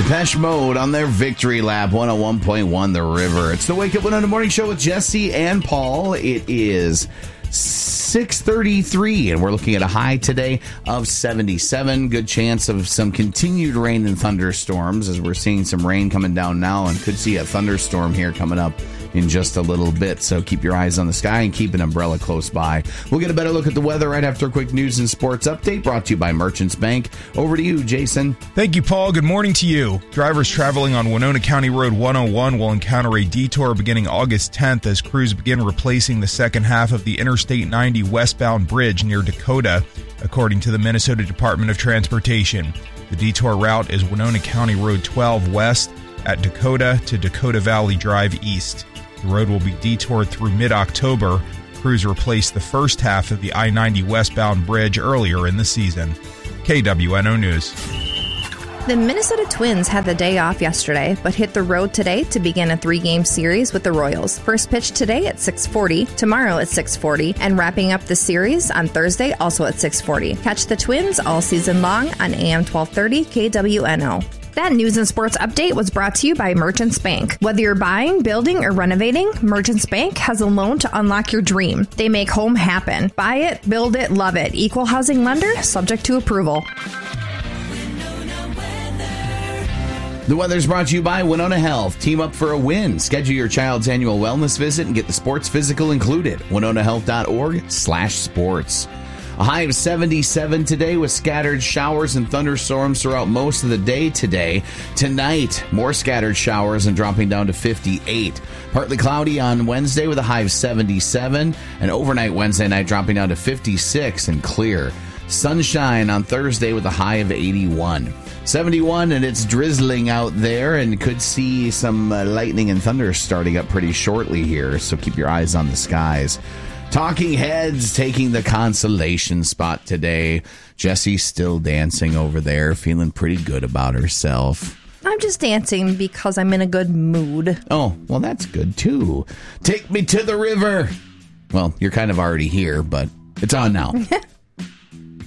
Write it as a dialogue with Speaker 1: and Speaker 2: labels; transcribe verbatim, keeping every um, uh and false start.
Speaker 1: Depeche Mode on their Victory Lap, one oh one point one The River. It's the Wake Up Winona Morning Show with Jesse and Paul. It is six thirty-three, and we're looking at a high today of seventy-seven. Good chance of some continued rain and thunderstorms, as we're seeing some rain coming down now, and could see a thunderstorm here coming up in just a little bit. So keep your eyes on the sky and keep an umbrella close by. We'll get a better look at the weather right after a quick news and sports update brought to you by Merchants Bank. Over to you, Jason.
Speaker 2: Thank you, Paul. Good morning to you. Drivers traveling on Winona County Road one oh one will encounter a detour beginning August tenth as crews begin replacing the second half of the Interstate ninety westbound bridge near Dakota, according to the Minnesota Department of Transportation. The detour route is Winona County Road twelve west at Dakota to Dakota Valley Drive east. The road will be detoured through mid-October. Crews replaced the first half of the I ninety westbound bridge earlier in the season. K W N O News.
Speaker 3: The Minnesota Twins had the day off yesterday, but hit the road today to begin a three-game series with the Royals. First pitch today at six forty, tomorrow at six forty, and wrapping up the series on Thursday also at six forty. Catch the Twins all season long on A M twelve thirty K W N O. That news and sports update was brought to you by Merchants Bank. Whether you're buying, building, or renovating, Merchants Bank has a loan to unlock your dream. They make home happen. Buy it, build it, love it. Equal housing lender, subject to approval.
Speaker 1: The weather's brought to you by Winona Health. Team up for a win. Schedule your child's annual wellness visit and get the sports physical included. winona health dot org slash sports. A high of seventy-seven today with scattered showers and thunderstorms throughout most of the day today. Tonight, more scattered showers and dropping down to fifty-eight. Partly cloudy on Wednesday with a high of seventy-seven. And overnight Wednesday night dropping down to fifty-six and clear. Sunshine on Thursday with a high of eighty-one. seventy-one, and it's drizzling out there, and could see some uh, lightning and thunder starting up pretty shortly here. So keep your eyes on the skies. Talking Heads taking the consolation spot today. Jessie's still dancing over there, feeling pretty good about herself.
Speaker 3: I'm just dancing because I'm in a good mood.
Speaker 1: Oh, well, that's good, too. Take me to the river. Well, you're kind of already here, but it's on now.